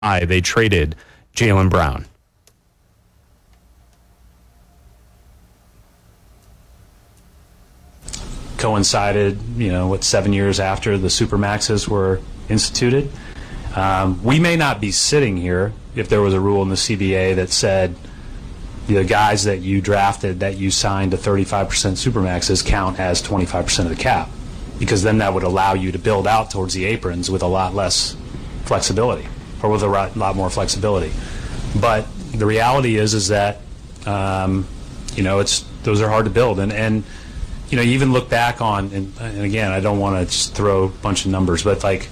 they traded Jaylen Brown. Coincided, 7 years after the Supermaxes were instituted. We may not be sitting here if there was a rule in the CBA that said the guys that you drafted that you signed to 35% Supermaxes count as 25% of the cap, because then that would allow you to build out towards the aprons with a lot less flexibility, or with a lot more flexibility. But the reality is that those are hard to build, and you even look back on, and again, I don't want to just throw a bunch of numbers, but like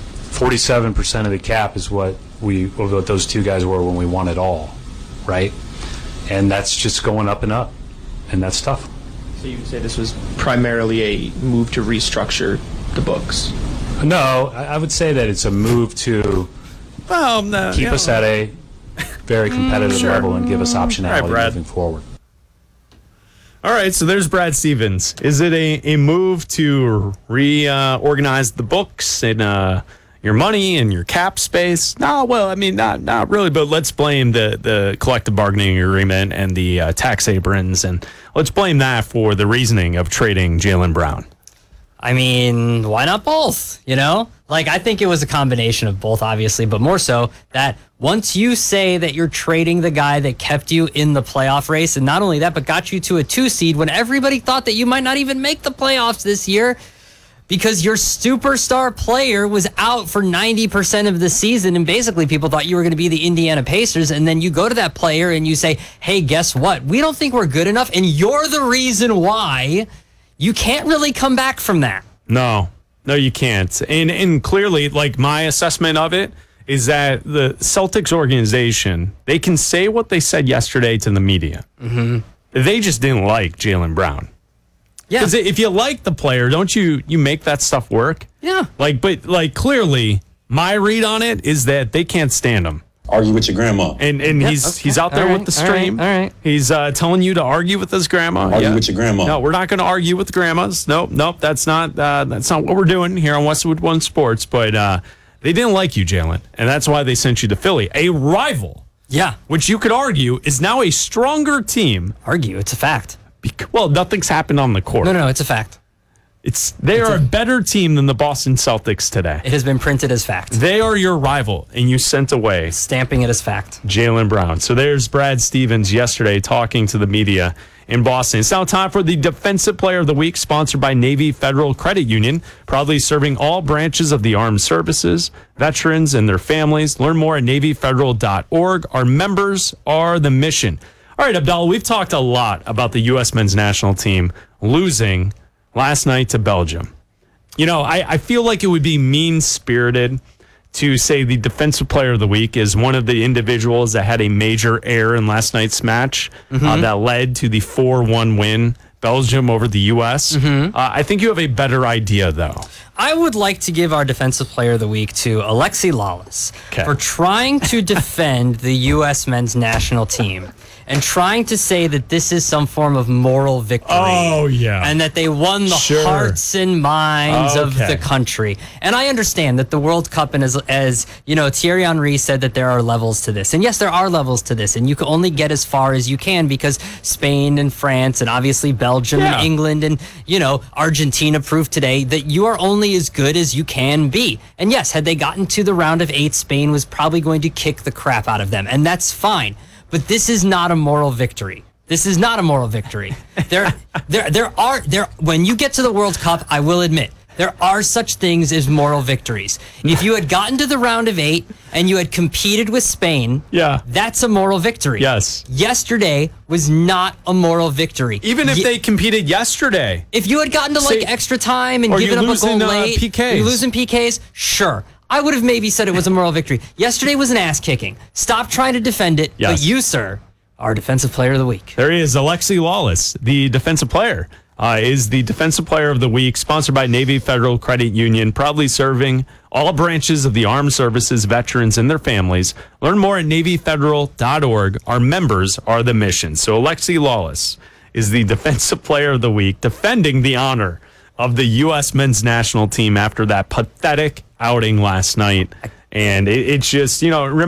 47% of the cap is what those two guys were when we won it all, right? And that's just going up and up, and that's tough. So you would say this was primarily a move to restructure the books? No, I would say that it's a move to keep us at a very competitive level and give us optionality moving forward. All right, so there's Brad Stevens. Is it a move to reorganize the books and your money and your cap space? No, well, I mean, not really, but let's blame the collective bargaining agreement and the tax aprons, and let's blame that for the reasoning of trading Jaylen Brown. I mean, why not both, I think it was a combination of both, obviously, but more so that once you say that you're trading the guy that kept you in the playoff race, and not only that, but got you to a 2 seed when everybody thought that you might not even make the playoffs this year because your superstar player was out for 90% of the season, and basically people thought you were going to be the Indiana Pacers, and then you go to that player and you say, hey, guess what? We don't think we're good enough, and you're the reason why. You can't really come back from that. No, you can't. And clearly, my assessment of it is that the Celtics organization, they can say what they said yesterday to the media. Mm-hmm. They just didn't like Jaylen Brown. Yeah. Because if you like the player, don't you make that stuff work? Yeah. But clearly, my read on it is that they can't stand him. Argue with your grandma. And he's out there with the stream. All right. He's telling you to argue with his grandma. Argue with your grandma. No, we're not going to argue with grandmas. Nope. That's not what we're doing here on Westwood One Sports. But they didn't like you, Jaylen, and that's why they sent you to Philly, a rival. Yeah. Which you could argue is now a stronger team. It's a fact. Well, nothing's happened on the court. No, it's a fact. They are a better team than the Boston Celtics today. It has been printed as fact. They are your rival, and you sent away. Stamping it as fact. Jaylen Brown. So there's Brad Stevens yesterday talking to the media in Boston. It's now time for the Defensive Player of the Week, sponsored by Navy Federal Credit Union, proudly serving all branches of the armed services, veterans, and their families. Learn more at NavyFederal.org. Our members are the mission. All right, Abdallah, we've talked a lot about the U.S. men's national team losing last night to Belgium. I feel like it would be mean-spirited to say the Defensive Player of the Week is one of the individuals that had a major error in last night's match that led to the 4-1 win, Belgium over the U.S. I think you have a better idea, though. I would like to give our Defensive Player of the Week to Alexi Lalas for trying to defend the U.S. men's national team and trying to say that this is some form of moral victory. Oh, yeah. And that they won the hearts and minds of the country. And I understand that the World Cup, and as Thierry Henry said, that there are levels to this. And yes, there are levels to this. And you can only get as far as you can because Spain and France and obviously Belgium and England and, Argentina proved today that you are only as good as you can be. And yes, had they gotten to the round of 8, Spain was probably going to kick the crap out of them. And that's fine. But this is not a moral victory. This is not a moral victory. There are when you get to the World Cup, I will admit, there are such things as moral victories. If you had gotten to the round of 8 and you had competed with Spain, that's a moral victory. Yes. Yesterday was not a moral victory. Even if they competed yesterday. If you had gotten to extra time and given up a goal late, PKs. You're losing PKs, sure. I would have maybe said it was a moral victory. Yesterday was an ass kicking. Stop trying to defend it. Yes. But you, sir, are Defensive Player of the Week. There he is, Alexi Lalas, the defensive player. Is the Defensive Player of the Week, sponsored by Navy Federal Credit Union, proudly serving all branches of the armed services, veterans, and their families. Learn more at NavyFederal.org. Our members are the mission. So Alexi Lalas is the Defensive Player of the Week, defending the honor of the U.S. men's national team after that pathetic outing last night. And it's just,